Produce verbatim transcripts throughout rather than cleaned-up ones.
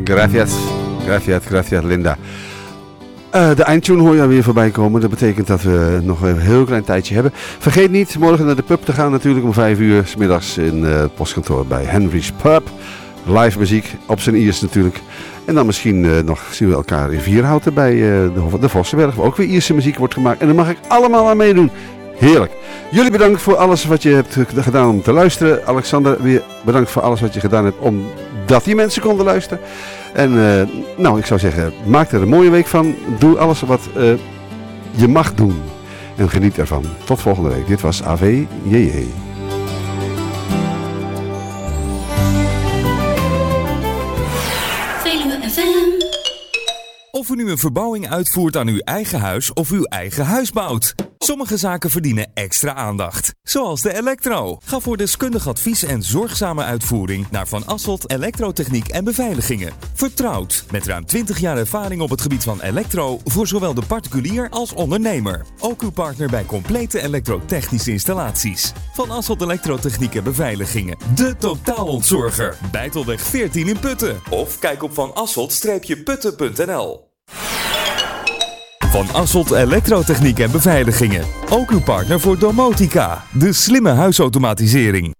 Gracias. Gracias, gracias Linda. Uh, de eindtune hoor je alweer voorbij komen. Dat betekent dat we nog een heel klein tijdje hebben. Vergeet niet morgen naar de pub te gaan natuurlijk om vijf uur 's middags in uh, het postkantoor bij Henry's Pub. Live muziek, op zijn Iers natuurlijk. En dan misschien uh, nog zien we elkaar in Vierhouten bij uh, de, de Vossenberg. Waar ook weer Ierse muziek wordt gemaakt. En daar mag ik allemaal aan meedoen. Heerlijk. Jullie bedankt voor alles wat je hebt gedaan om te luisteren. Alexander, weer bedankt voor alles wat je gedaan hebt omdat die mensen konden luisteren. En uh, nou, ik zou zeggen, maak er een mooie week van. Doe alles wat uh, je mag doen. En geniet ervan. Tot volgende week. Dit was A V J J. Of u nu een verbouwing uitvoert aan uw eigen huis of uw eigen huis bouwt. Sommige zaken verdienen extra aandacht. Zoals de elektro. Ga voor deskundig advies en zorgzame uitvoering naar Van Asselt Elektrotechniek en Beveiligingen. Vertrouwd. Met ruim twintig jaar ervaring op het gebied van elektro voor zowel de particulier als ondernemer. Ook uw partner bij complete elektrotechnische installaties. Van Asselt Elektrotechniek en Beveiligingen. De totaalontzorger. Bijtelweg veertien in Putten. Of kijk op van asselt putten punt n l. Van Asselt Elektrotechniek en Beveiligingen. Ook uw partner voor domotica, de slimme huisautomatisering.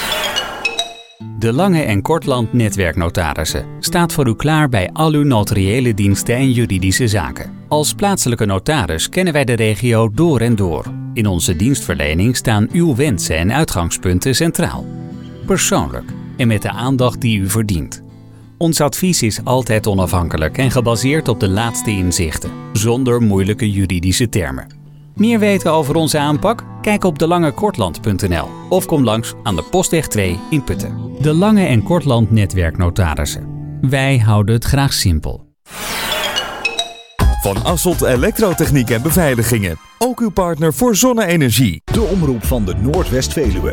De Lange en Kortland Netwerknotarissen staat voor u klaar bij al uw notariële diensten en juridische zaken. Als plaatselijke notaris kennen wij de regio door en door. In onze dienstverlening staan uw wensen en uitgangspunten centraal. Persoonlijk en met de aandacht die u verdient. Ons advies is altijd onafhankelijk en gebaseerd op de laatste inzichten, zonder moeilijke juridische termen. Meer weten over onze aanpak? Kijk op de lange kortland punt n l of kom langs aan de Postweg twee in Putten. De Lange en Kortland Netwerknotarissen. Wij houden het graag simpel. Van Asselt Elektrotechniek en Beveiligingen. Ook uw partner voor zonne-energie. De omroep van de Noordwest-Veluwe.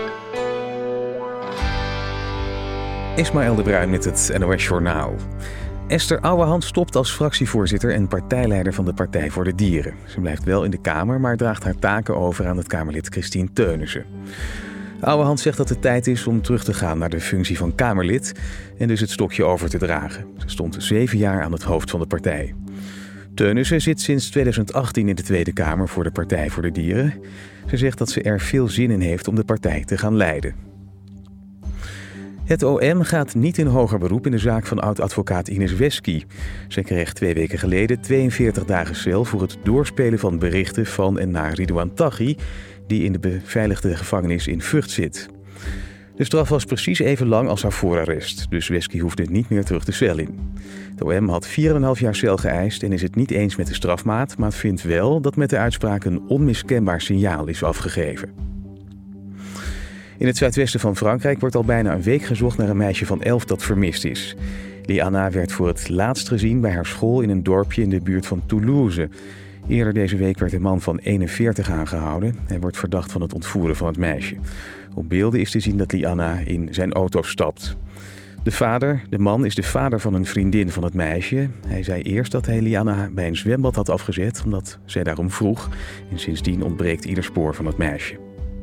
Ismaël de Bruin met het N O S Journaal. Esther Ouwehand stopt als fractievoorzitter en partijleider van de Partij voor de Dieren. Ze blijft wel in de Kamer, maar draagt haar taken over aan het Kamerlid Christine Teunissen. Ouwehand zegt dat het tijd is om terug te gaan naar de functie van Kamerlid en dus het stokje over te dragen. Ze stond zeven jaar aan het hoofd van de partij. Teunissen zit sinds tweeduizend achttien in de Tweede Kamer voor de Partij voor de Dieren. Ze zegt dat ze er veel zin in heeft om de partij te gaan leiden. Het O M gaat niet in hoger beroep in de zaak van oud-advocaat Ines Wesky. Zij kreeg twee weken geleden tweeënveertig dagen cel voor het doorspelen van berichten van en naar Ridouan Taghi, die in de beveiligde gevangenis in Vught zit. De straf was precies even lang als haar voorarrest, dus Wesky hoefde niet meer terug de cel in. Het O M had vier komma vijf jaar cel geëist en is het niet eens met de strafmaat, maar vindt wel dat met de uitspraak een onmiskenbaar signaal is afgegeven. In het zuidwesten van Frankrijk wordt al bijna een week gezocht naar een meisje van elf dat vermist is. Lianna werd voor het laatst gezien bij haar school in een dorpje in de buurt van Toulouse. Eerder deze week werd een man van eenenveertig aangehouden. Hij wordt verdacht van het ontvoeren van het meisje. Op beelden is te zien dat Lianna in zijn auto stapt. De vader, de man, is de vader van een vriendin van het meisje. Hij zei eerst dat hij Lianna bij een zwembad had afgezet, omdat zij daarom vroeg. En sindsdien ontbreekt ieder spoor van het meisje.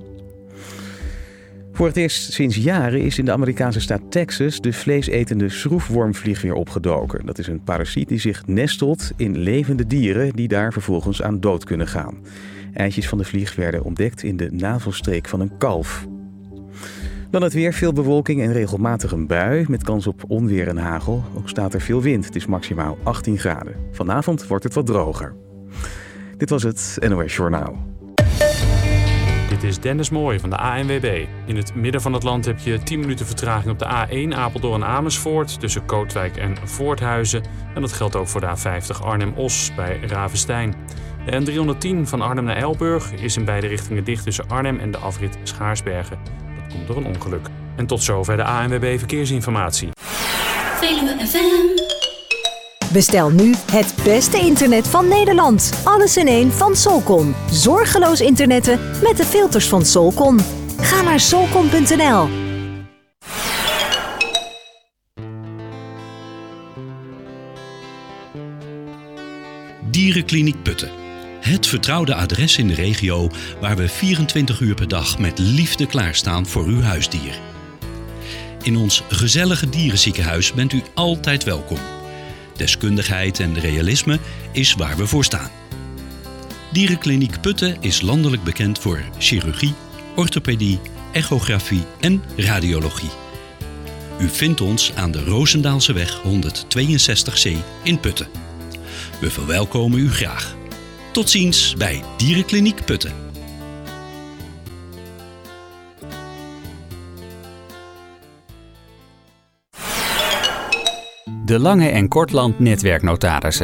Voor het eerst sinds jaren is in de Amerikaanse staat Texas de vleesetende schroefwormvlieg weer opgedoken. Dat is een parasiet die zich nestelt in levende dieren die daar vervolgens aan dood kunnen gaan. Eitjes van de vlieg werden ontdekt in de navelstreek van een kalf. Dan het weer, veel bewolking en regelmatig een bui met kans op onweer en hagel. Ook staat er veel wind, het is maximaal achttien graden. Vanavond wordt het wat droger. Dit was het N O S Journaal. Dit is Dennis Mooij van de A N W B. In het midden van het land heb je tien minuten vertraging op de A één Apeldoorn-Amersfoort tussen Kootwijk en Voorthuizen. En dat geldt ook voor de A vijftig Arnhem-Os bij Ravenstein. De N driehonderdtien van Arnhem naar Elburg is in beide richtingen dicht tussen Arnhem en de afrit Schaarsbergen. Dat komt door een ongeluk. En tot zover de A N W B Verkeersinformatie. Veluwe F M. Bestel nu het beste internet van Nederland. Alles in één van Solcon. Zorgeloos internetten met de filters van Solcon. Ga naar solcon punt n l. Dierenkliniek Putten. Het vertrouwde adres in de regio waar we vierentwintig uur per dag met liefde klaarstaan voor uw huisdier. In ons gezellige dierenziekenhuis bent u altijd welkom. Deskundigheid en realisme is waar we voor staan. Dierenkliniek Putten is landelijk bekend voor chirurgie, orthopedie, echografie en radiologie. U vindt ons aan de Roosendaalseweg honderdtweeënzestig C in Putten. We verwelkomen u graag. Tot ziens bij Dierenkliniek Putten. De Lange en Kortland netwerknotarissen.